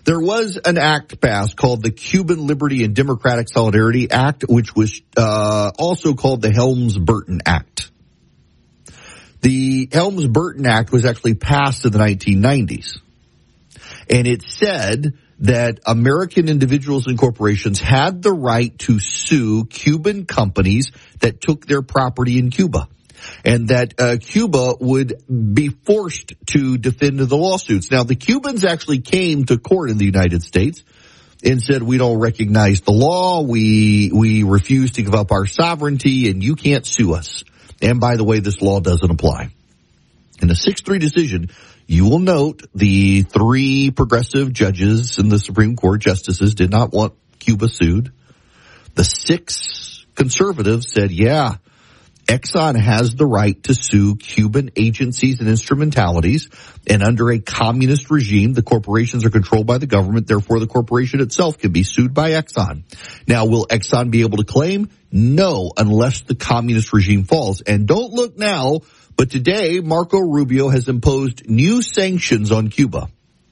There was an act passed called the Cuban Liberty and Democratic Solidarity Act, which was also called the Helms-Burton Act. The Helms-Burton Act was actually passed in the 1990s. And it said that American individuals and corporations had the right to sue Cuban companies that took their property in Cuba, and that Cuba would be forced to defend the lawsuits. Now, the Cubans actually came to court in the United States and said, we don't recognize the law, we refuse to give up our sovereignty, and you can't sue us. And by the way, this law doesn't apply. In a 6-3 decision, you will note the 3 progressive judges in the Supreme Court, justices, did not want Cuba sued. The 6 conservatives said, yeah, Exxon has the right to sue Cuban agencies and instrumentalities, and under a communist regime, the corporations are controlled by the government, therefore the corporation itself can be sued by Exxon. Now, will Exxon be able to claim? No, unless the communist regime falls. And don't look now, but today, Marco Rubio has imposed new sanctions on Cuba.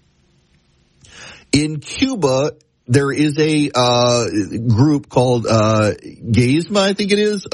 In Cuba, there is a group called GAISMA, I think it is.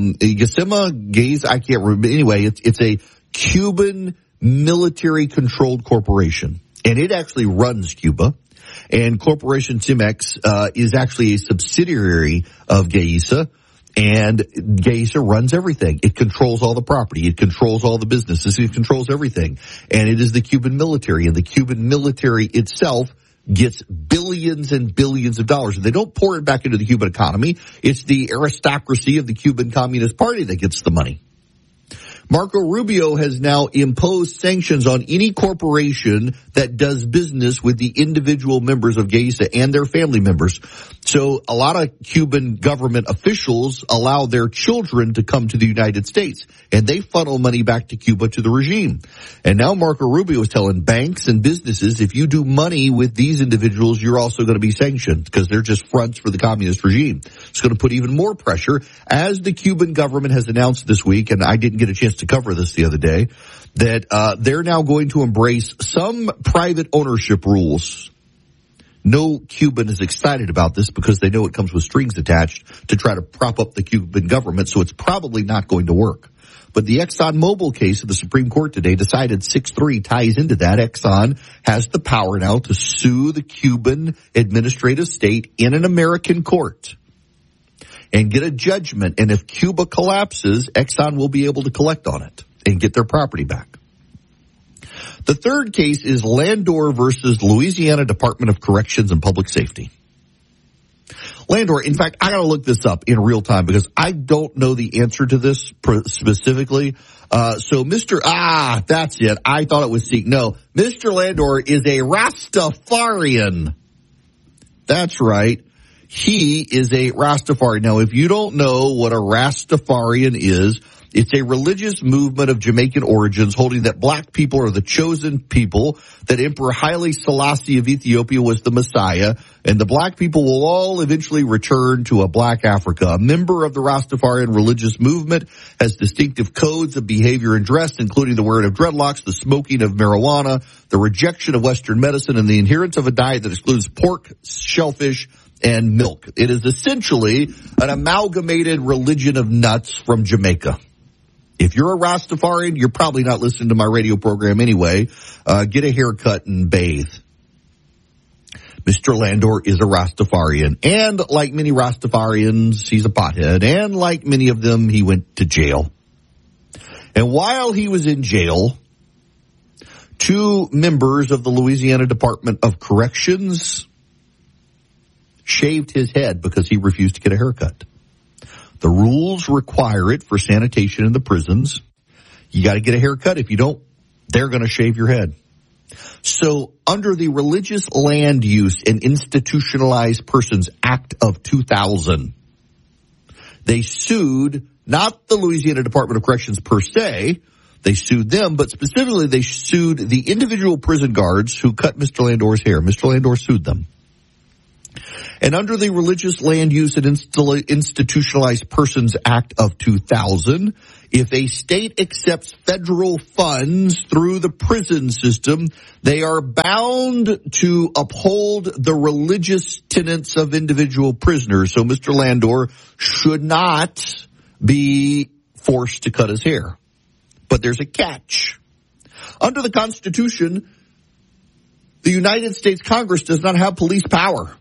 GAISMA, I can't remember. Anyway, it's a Cuban military-controlled corporation, and it actually runs Cuba. And Corporation Cimex is actually a subsidiary of GAISA. And GAISA runs everything. It controls all the property. It controls all the businesses. It controls everything. And it is the Cuban military. And the Cuban military itself gets billions and billions of dollars. And they don't pour it back into the Cuban economy. It's the aristocracy of the Cuban Communist Party that gets the money. Marco Rubio has now imposed sanctions on any corporation that does business with the individual members of GAISA and their family members. So a lot of Cuban government officials allow their children to come to the United States, and they funnel money back to Cuba to the regime. And now Marco Rubio is telling banks and businesses, if you do money with these individuals, you're also going to be sanctioned because they're just fronts for the communist regime. It's going to put even more pressure, as the Cuban government has announced this week, and I didn't get a chance to cover this the other day, that they're now going to embrace some private ownership rules. No Cuban is excited about this because they know it comes with strings attached to try to prop up the Cuban government, so it's probably not going to work. But the ExxonMobil case of the Supreme Court today decided 6-3 ties into that. Exxon has the power now to sue the Cuban administrative state in an American court and get a judgment. And if Cuba collapses, Exxon will be able to collect on it and get their property back. The third case is Landor versus Louisiana Department of Corrections and Public Safety. Landor, in fact, I got to look this up in real time because I don't know the answer to this specifically. So that's it. I thought it was Sikh. No, Mr. Landor is a Rastafarian. That's right. He is a Rastafari. Now, if you don't know what a Rastafarian is, it's a religious movement of Jamaican origins holding that black people are the chosen people, that Emperor Haile Selassie of Ethiopia was the Messiah, and the black people will all eventually return to a black Africa. A member of the Rastafarian religious movement has distinctive codes of behavior and dress, including the wearing of dreadlocks, the smoking of marijuana, the rejection of Western medicine, and the adherence of a diet that excludes pork, shellfish, and milk. It is essentially an amalgamated religion of nuts from Jamaica. If you're a Rastafarian, you're probably not listening to my radio program anyway. Get a haircut and bathe. Mr. Landor is a Rastafarian. And like many Rastafarians, he's a pothead. And like many of them, he went to jail. And while he was in jail, 2 members of the Louisiana Department of Corrections shaved his head because he refused to get a haircut. The rules require it for sanitation in the prisons. You got to get a haircut. If you don't, they're going to shave your head. So under the Religious Land Use and Institutionalized Persons Act of 2000, they sued not the Louisiana Department of Corrections per se. They sued them, but specifically they sued the individual prison guards who cut Mr. Landor's hair. Mr. Landor sued them. And under the Religious Land Use and Institutionalized Persons Act of 2000, if a state accepts federal funds through the prison system, they are bound to uphold the religious tenets of individual prisoners. So Mr. Landor should not be forced to cut his hair. But there's a catch. Under the Constitution, the United States Congress does not have police power.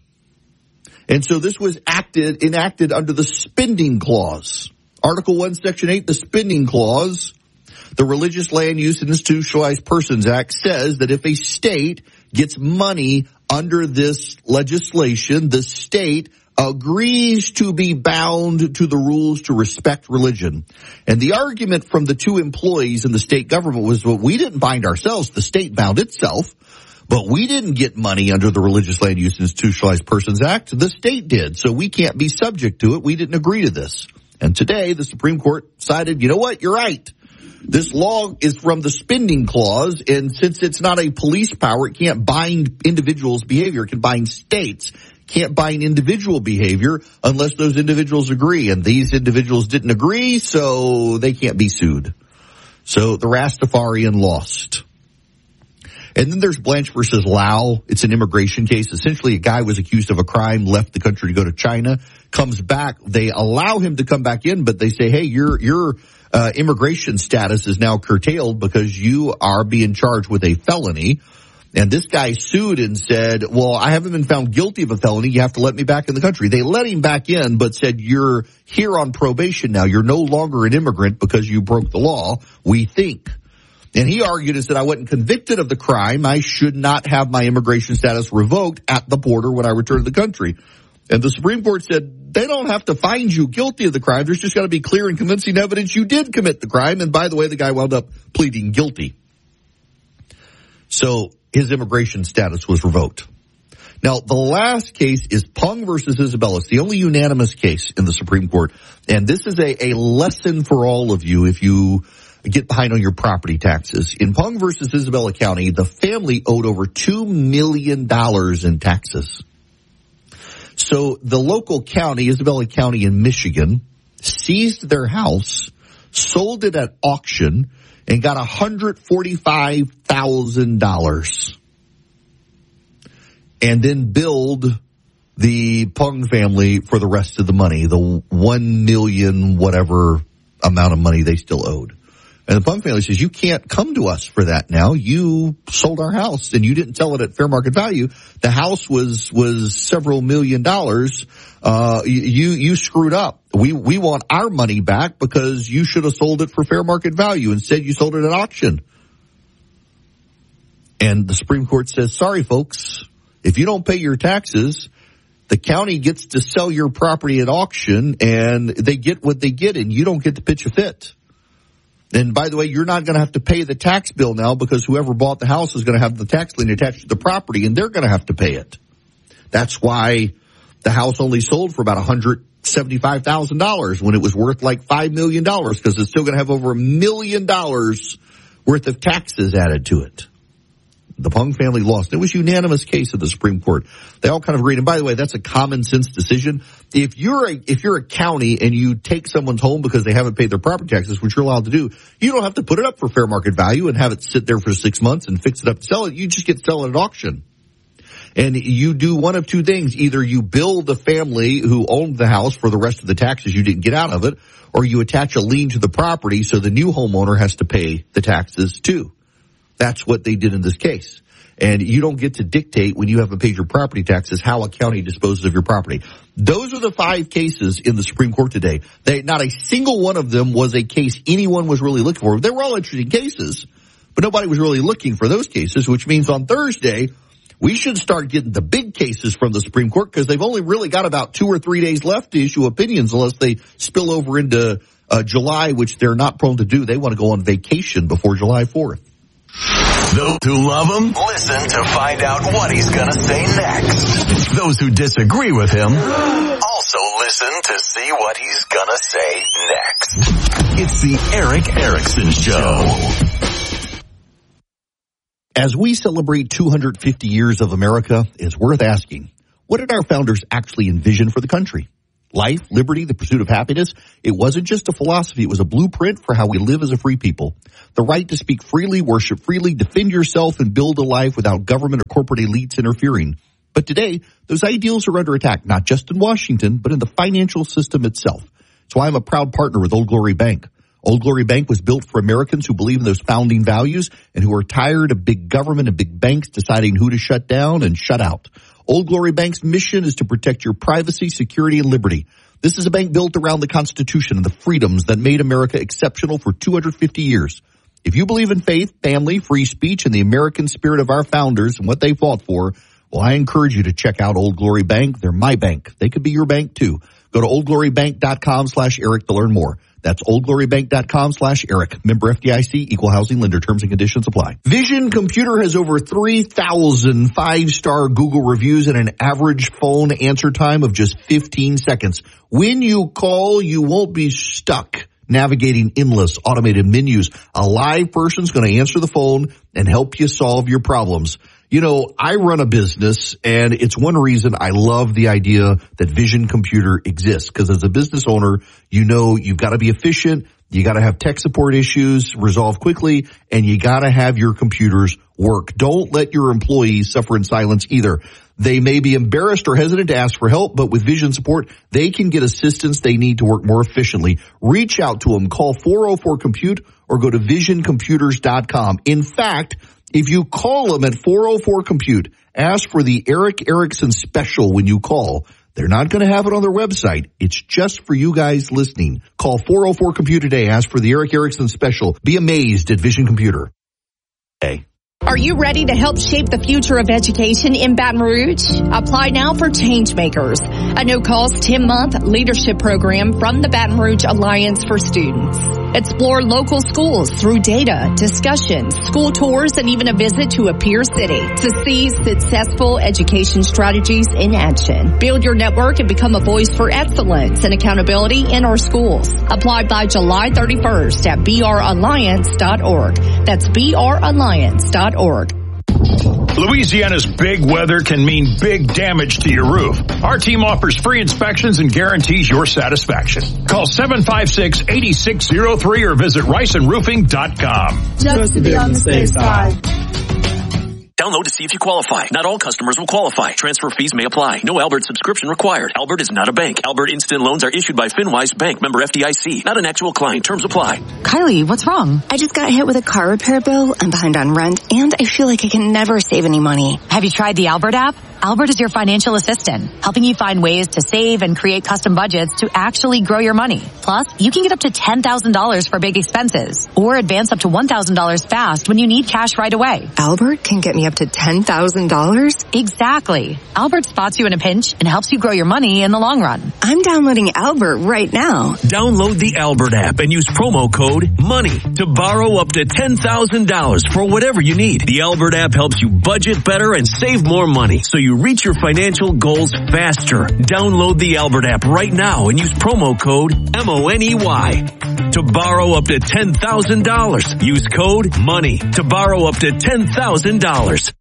And so this was enacted under the spending clause. Article 1, Section 8, the spending clause, the Religious Land Use and Institutionalized Persons Act says that if a state gets money under this legislation, the state agrees to be bound to the rules to respect religion. And the argument from the two employees in the state government was, well, we didn't bind ourselves, the state bound itself. But we didn't get money under the Religious Land Use and Institutionalized Persons Act. The state did, so we can't be subject to it. We didn't agree to this. And today, the Supreme Court decided, you know what, you're right. This law is from the spending clause, and since it's not a police power, it can't bind individuals' behavior. It can bind states. It can't bind individual behavior unless those individuals agree. And these individuals didn't agree, so they can't be sued. So the Rastafarian lost. And then there's Blanche versus Lau. It's an immigration case. Essentially, a guy was accused of a crime, left the country to go to China, comes back. They allow him to come back in, but they say, hey, your immigration status is now curtailed because you are being charged with a felony. And this guy sued and said, well, I haven't been found guilty of a felony. You have to let me back in the country. They let him back in, but said, you're here on probation now. You're no longer an immigrant because you broke the law, we think. And he argued and said, I wasn't convicted of the crime. I should not have my immigration status revoked at the border when I return to the country. And the Supreme Court said, they don't have to find you guilty of the crime. There's just got to be clear and convincing evidence you did commit the crime. And by the way, the guy wound up pleading guilty. So his immigration status was revoked. Now, the last case is Pung versus Isabella. It's the only unanimous case in the Supreme Court. And this is a lesson for all of you if you get behind on your property taxes. In Pung versus Isabella County, the family owed over $2 million in taxes. So the local county, Isabella County in Michigan, seized their house, sold it at auction, and got $145,000. And then billed the Pung family for the rest of the money, the $1 million whatever amount of money they still owed. And the Pung family says, you can't come to us for that now. You sold our house and you didn't sell it at fair market value. The house was several $1 million. You screwed up. We want our money back because you should have sold it for fair market value. Instead, you sold it at auction. And the Supreme Court says, sorry, folks, if you don't pay your taxes, the county gets to sell your property at auction and they get what they get and you don't get to pitch a fit. And by the way, you're not going to have to pay the tax bill now because whoever bought the house is going to have the tax lien attached to the property and they're going to have to pay it. That's why the house only sold for about $175,000 when it was worth like $5 million because it's still going to have over $1 million worth of taxes added to it. The Pung family lost. It was a unanimous case of the Supreme Court. They all kind of agreed. And by the way, that's a common sense decision. If you're a county and you take someone's home because they haven't paid their property taxes, which you're allowed to do, you don't have to put it up for fair market value and have it sit there for 6 months and fix it up to sell it. You just get to sell it at auction. And you do one of two things. Either you bill the family who owned the house for the rest of the taxes you didn't get out of it, or you attach a lien to the property so the new homeowner has to pay the taxes too. That's what they did in this case. And you don't get to dictate when you haven't paid your property taxes how a county disposes of your property. Those are the 5 cases in the Supreme Court today. Not a single one of them was a case anyone was really looking for. They were all interesting cases, but nobody was really looking for those cases, which means on Thursday, we should start getting the big cases from the Supreme Court because they've only really got about 2 or 3 days left to issue opinions unless they spill over into July, which they're not prone to do. They want to go on vacation before July 4th. Those who love him, listen to find out what he's going to say next. Those who disagree with him, also listen to see what he's going to say next. It's the Erick Erickson Show. As we celebrate 250 years of America, it's worth asking, What did our founders actually envision for the country? Life, liberty, the pursuit of happiness. It wasn't just a philosophy. It was a blueprint for how we live as a free people. The right to speak freely, worship freely, defend yourself, and build a life without government or corporate elites interfering. But today, those ideals are under attack, not just in Washington, but in the financial system itself. That's why I'm a proud partner with Old Glory Bank. Old Glory Bank was built for Americans who believe in those founding values and who are tired of big government and big banks deciding who to shut down and shut out. Old Glory Bank's mission is to protect your privacy, security, and liberty. This is a bank built around the Constitution and the freedoms that made America exceptional for 250 years. If you believe in faith, family, free speech, and the American spirit of our founders and what they fought for, well, I encourage you to check out Old Glory Bank. They're my bank. They could be your bank too. Go to oldglorybank.com/Eric to learn more. That's oldglorybank.com/Eric. Member FDIC, equal housing lender. Terms and conditions apply. Vision Computer has over 3,000 5-star Google reviews and an average phone answer time of just 15 seconds. When you call, you won't be stuck navigating endless automated menus. A live person's going to answer the phone and help you solve your problems. You know, I run a business, and it's one reason I love the idea that Vision Computer exists. Because as a business owner, you know you've got to be efficient, you got to have tech support issues resolved quickly, and you got to have your computers work. Don't let your employees suffer in silence either. They may be embarrassed or hesitant to ask for help, but with Vision support, they can get assistance they need to work more efficiently. Reach out to them. Call 404-COMPUTE or go to visioncomputers.com. In fact, if you call them at 404-COMPUTE, ask for the Eric Erickson special when you call. They're not going to have it on their website. It's just for you guys listening. Call 404-COMPUTE today. Ask for the Eric Erickson special. Be amazed at Vision Computer. Hey. Are you ready to help shape the future of education in Baton Rouge? Apply now for Changemakers, a no-cost 10-month leadership program from the Baton Rouge Alliance for Students. Explore local schools through data, discussions, school tours, and even a visit to a peer city to see successful education strategies in action. Build your network and become a voice for excellence and accountability in our schools. Apply by July 31st at bralliance.org. That's bralliance.org. Louisiana's big weather can mean big damage to your roof. Our team offers free inspections and guarantees your satisfaction. Call 756-8603 or visit riceandroofing.com. Just to be on the safe side. Download to see if you qualify. Not all customers will qualify. Transfer fees may apply. No Albert subscription required. Albert is not a bank. Albert Instant Loans are issued by FinWise Bank, member FDIC. Not an actual client. Terms apply. Kylie, what's wrong? I just got hit with a car repair bill. I'm behind on rent, and I feel like I can never save any money. Have you tried the Albert app? Albert is your financial assistant, helping you find ways to save and create custom budgets to actually grow your money. Plus, you can get up to $10,000 for big expenses or advance up to $1,000 fast when you need cash right away. Albert can get me up to $10,000? Exactly. Albert spots you in a pinch and helps you grow your money in the long run. I'm downloading Albert right now. Download the Albert app and use promo code MONEY to borrow up to $10,000 for whatever you need. The Albert app helps you budget better and save more money so you reach your financial goals faster. Download the Albert app right now and use promo code MONEY to borrow up to $10,000. Use code MONEY to borrow up to $10,000.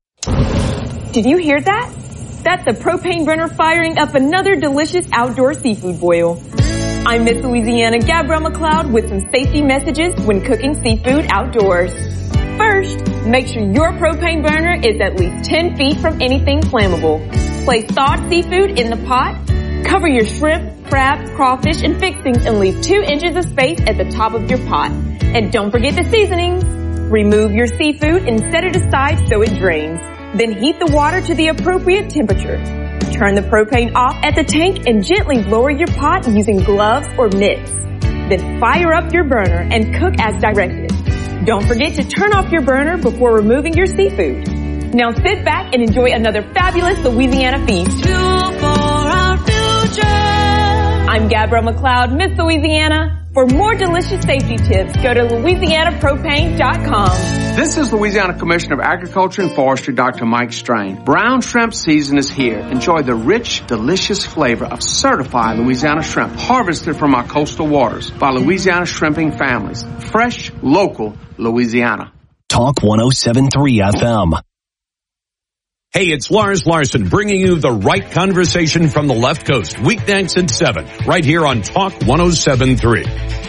Did you hear that? That's a propane burner firing up another delicious outdoor seafood boil. I'm Miss Louisiana Gabrielle McLeod with some safety messages when cooking seafood outdoors. First, make sure your propane burner is at least 10 feet from anything flammable. Place thawed seafood in the pot. Cover your shrimp, crab, crawfish, and fixings and leave 2 inches of space at the top of your pot. And don't forget the seasonings. Remove your seafood and set it aside so it drains. Then heat the water to the appropriate temperature. Turn the propane off at the tank and gently lower your pot using gloves or mitts. Then fire up your burner and cook as directed. Don't forget to turn off your burner before removing your seafood. Now sit back and enjoy another fabulous Louisiana feast. Fuel for our future. I'm Gabrielle McLeod, Miss Louisiana. For more delicious safety tips, go to LouisianaPropane.com. This is Louisiana Commissioner of Agriculture and Forestry, Dr. Mike Strain. Brown shrimp season is here. Enjoy the rich, delicious flavor of certified Louisiana shrimp harvested from our coastal waters by Louisiana shrimping families. Fresh, local, Louisiana. Talk 107.3 FM. Hey, it's Lars Larson bringing you the right conversation from the left coast, weeknights at 7, right here on Talk 107.3.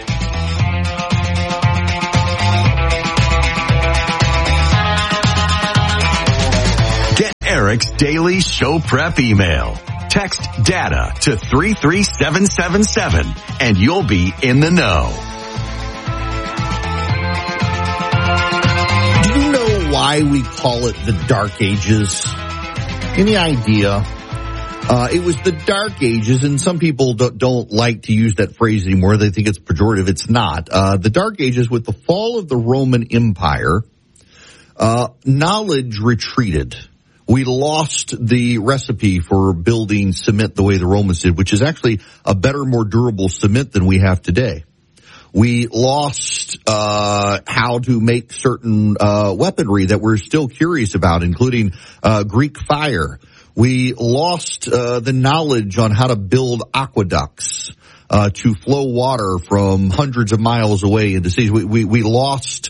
Get Eric's daily show prep email. Text DATA to 33777 and you'll be in the know. Do you know why we call it the Dark Ages? Any idea? It was the Dark Ages, and some people don't like to use that phrase anymore. They think it's pejorative. It's not. The Dark Ages, with the fall of the Roman Empire, knowledge retreated. We lost the recipe for building cement the way the Romans did, which is actually a better, more durable cement than we have today. We lost how to make certain weaponry that we're still curious about, including Greek fire. We lost the knowledge on how to build aqueducts to flow water from hundreds of miles away into cities. We lost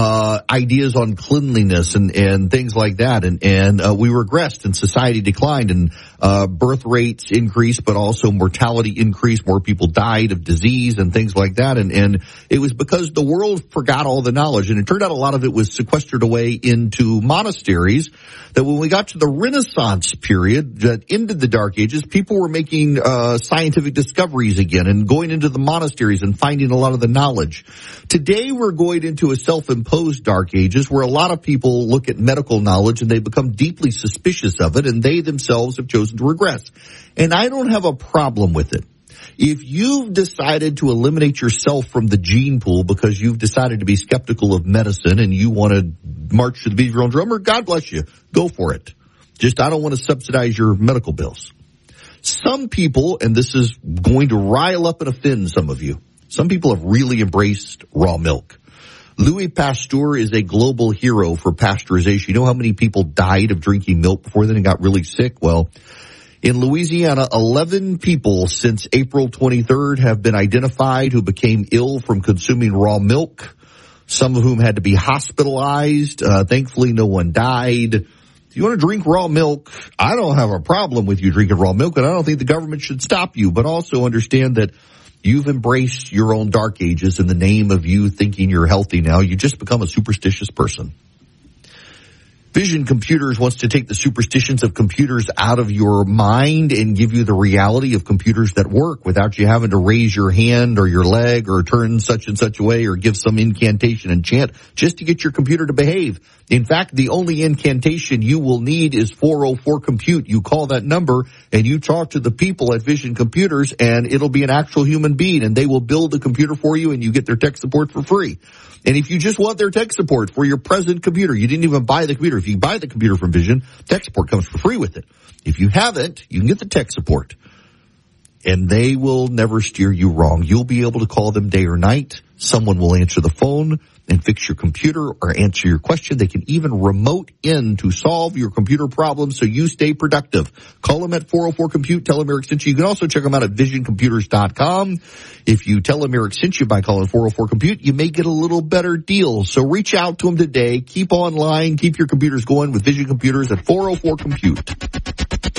ideas on cleanliness and things like that, and we regressed, and society declined, and birth rates increased, but also mortality increased. More people died of disease and things like that, and it was because the world forgot all the knowledge, and it turned out a lot of it was sequestered away into monasteries. That when we got to the Renaissance period that ended the Dark Ages, people were making scientific discoveries again and going into the monasteries and finding a lot of the knowledge. Today we're going into a self-imposed Dark Ages where a lot of people look at medical knowledge and they become deeply suspicious of it, and they themselves have chosen to regress. And I don't have a problem with it. If you've decided to eliminate yourself from the gene pool because you've decided to be skeptical of medicine and you want to march to the beat of your own drummer, God bless you. Go for it. Just, I don't want to subsidize your medical bills. Some people, and this is going to rile up and offend some of you, some people have really embraced raw milk. Louis Pasteur is a global hero for pasteurization. You know how many people died of drinking milk before then and got really sick? Well, in Louisiana, 11 people since April 23rd have been identified who became ill from consuming raw milk, some of whom had to be hospitalized. Thankfully, no one died. If you want to drink raw milk, I don't have a problem with you drinking raw milk, and I don't think the government should stop you. But also understand that you've embraced your own Dark Ages in the name of you thinking you're healthy now. You just become a superstitious person. Vision Computers wants to take the superstitions of computers out of your mind and give you the reality of computers that work without you having to raise your hand or your leg or turn such and such a way or give some incantation and chant just to get your computer to behave. In fact, the only incantation you will need is 404-COMPUTE. You call that number and you talk to the people at Vision Computers, and it'll be an actual human being, and they will build the computer for you, and you get their tech support for free. And if you just want their tech support for your present computer, you didn't even buy the computer. If you buy the computer from Vision, tech support comes for free with it. If you haven't, you can get the tech support. And they will never steer you wrong. You'll be able to call them day or night. Someone will answer the phone and fix your computer or answer your question. They can even remote in to solve your computer problem so you stay productive. Call them at 404-COMPUTE. Tell them Eric sent you. You can also check them out at visioncomputers.com. If you tell them Eric sent you by calling 404-COMPUTE, you may get a little better deal. So reach out to them today. Keep online. Keep your computers going with Vision Computers at 404-COMPUTE.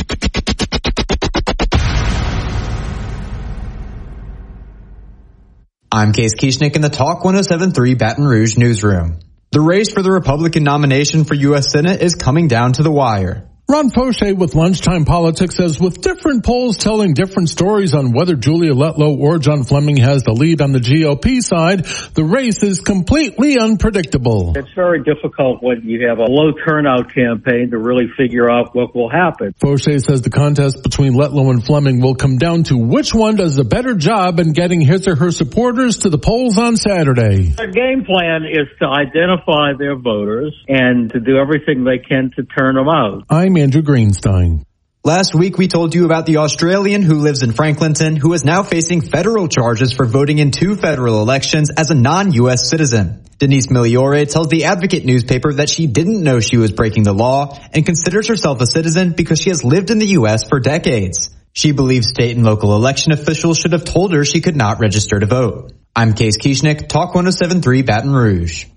I'm Case Kieschnick in the Talk 107.3 Baton Rouge newsroom. The race for the Republican nomination for U.S. Senate is coming down to the wire. Ron Fauché with Lunchtime Politics says with different polls telling different stories on whether Julia Letlow or John Fleming has the lead on the GOP side, the race is completely unpredictable. It's very difficult when you have a low turnout campaign to really figure out what will happen. Fauché says the contest between Letlow and Fleming will come down to which one does a better job in getting his or her supporters to the polls on Saturday. Their game plan is to identify their voters and to do everything they can to turn them out. I'm Andrew Greenstein. Last week we told you about the Australian who lives in Franklinton who is now facing federal charges for voting in 2 federal elections as a non-U.S. citizen. Denise Migliore tells the Advocate newspaper that she didn't know she was breaking the law and considers herself a citizen because she has lived in the U.S. for decades. She believes state and local election officials should have told her she could not register to vote. I'm Case Kieschnick, Talk 107.3 Baton Rouge.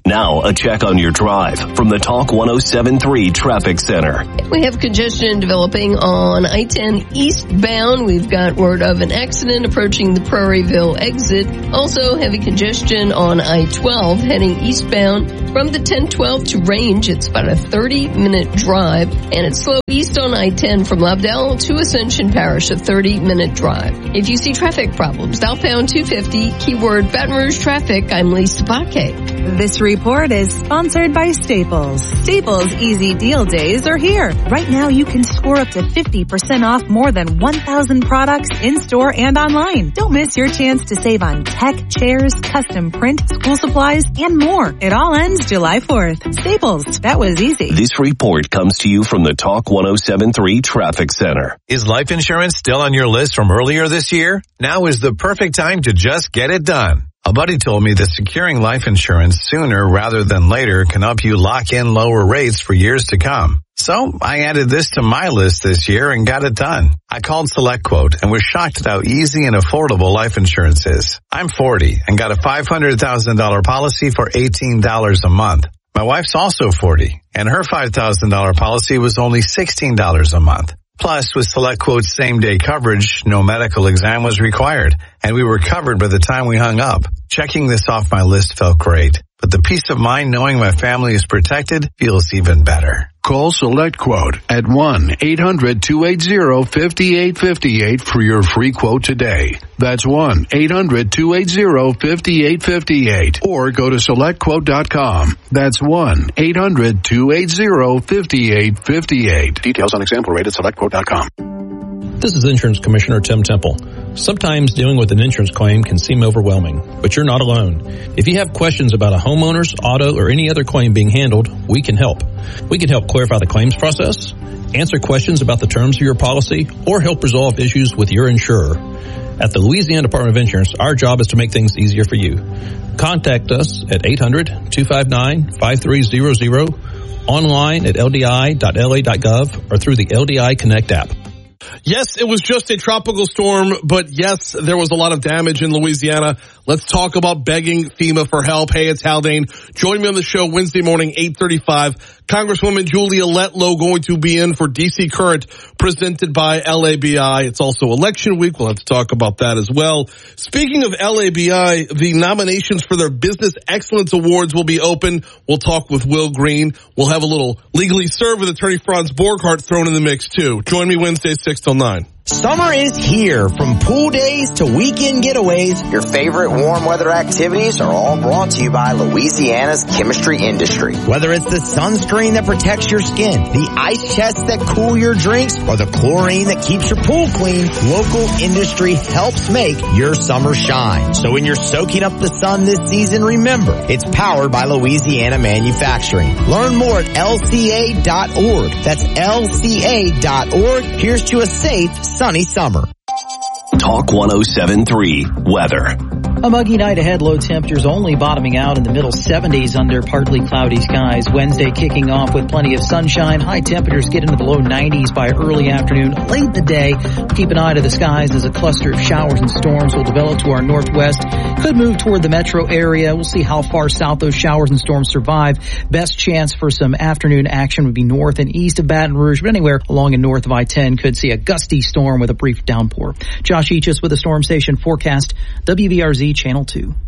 Now, a check on your drive from the Talk 107.3 Traffic Center. We have congestion developing on I-10 eastbound. We've got word of an accident approaching the Prairieville exit. Also, heavy congestion on I-12 heading eastbound from the 1012 to Range. It's about a 30-minute drive, and it's slow east on I-10 from Lovedale to Ascension Parish, a 30-minute drive. If you see traffic problems, southbound 250, keyword Baton Rouge traffic, I'm Lisa Baque. This report is sponsored by Staples. Staples Easy Deal Days are here. Right now you can score up to 50% off more than 1,000 products in-store and online. Don't miss your chance to save on tech, chairs, custom print, school supplies, and more. It all ends July 4th. Staples, that was easy. This report comes to you from the Talk 107.3 Traffic Center. Is life insurance still on your list from earlier this year? Now is the perfect time to just get it done. A buddy told me that securing life insurance sooner rather than later can help you lock in lower rates for years to come. So I added this to my list this year and got it done. I called SelectQuote and was shocked at how easy and affordable life insurance is. I'm 40 and got a $500,000 policy for $18 a month. My wife's also 40 and her $5,000 policy was only $16 a month. Plus, with SelectQuote's same-day coverage, no medical exam was required, and we were covered by the time we hung up. Checking this off my list felt great, but the peace of mind knowing my family is protected feels even better. Call SelectQuote at 1-800-280-5858 for your free quote today. That's 1-800-280-5858. Or go to SelectQuote.com. That's 1-800-280-5858. Details on example rate at SelectQuote.com. This is Insurance Commissioner Tim Temple. Sometimes dealing with an insurance claim can seem overwhelming, but you're not alone. If you have questions about a homeowner's, auto, or any other claim being handled, we can help. We can help clarify the claims process, answer questions about the terms of your policy, or help resolve issues with your insurer. At the Louisiana Department of Insurance, our job is to make things easier for you. Contact us at 800-259-5300, online at ldi.la.gov, or through the LDI Connect app. Yes, it was just a tropical storm, but yes, there was a lot of damage in Louisiana. Let's talk about begging FEMA for help. Hey, it's Haldane. Join me on the show Wednesday morning, 8:35. Congresswoman Julia Letlow going to be in for DC Current, presented by LABI. It's also election week. We'll have to talk about that as well. Speaking of LABI, the nominations for their Business Excellence Awards will be open. We'll talk with Will Green. We'll have a little Legally Served with attorney Franz Borghardt thrown in the mix too. Join me Wednesday, 6 till 9. Summer is here. From pool days to weekend getaways, your favorite warm weather activities are all brought to you by Louisiana's chemistry industry. Whether it's the sunscreen that protects your skin, the ice chests that cool your drinks, or the chlorine that keeps your pool clean, local industry helps make your summer shine. So when you're soaking up the sun this season, remember, it's powered by Louisiana Manufacturing. Learn more at lca.org. That's lca.org. Here's to a safe, sunny summer. Talk 107.3 Weather. A muggy night ahead, low temperatures only bottoming out in the middle 70s under partly cloudy skies. Wednesday kicking off with plenty of sunshine. High temperatures get into the low 90s by early afternoon. Late in the day, keep an eye to the skies as a cluster of showers and storms will develop to our northwest. Could move toward the metro area. We'll see how far south those showers and storms survive. Best chance for some afternoon action would be north and east of Baton Rouge, but anywhere along and north of I-10 could see a gusty storm with a brief downpour. Josh Eachus with a Storm Station forecast, WBRZ Channel 2.